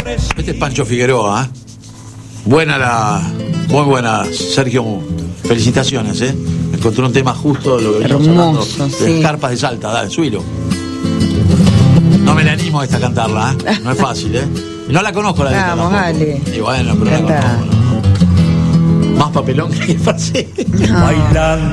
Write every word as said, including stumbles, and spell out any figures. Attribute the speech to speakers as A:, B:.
A: Este es Pancho Figueroa, ¿eh? Buena la... Muy buena, Sergio. Felicitaciones, ¿eh? Encontré un tema justo de lo que venimos hablando.
B: Hermoso,
A: De
B: sí.
A: Carpas de Salta, dale, subilo. No me la animo a esta a cantarla, ¿eh? No es fácil, ¿eh? Y no la conozco la letra
B: Vamos,
A: tampoco.
B: dale.
A: Y bueno, pero
B: Cantá.
A: la conozco. Más papelón que frase.
B: No.
C: Bailando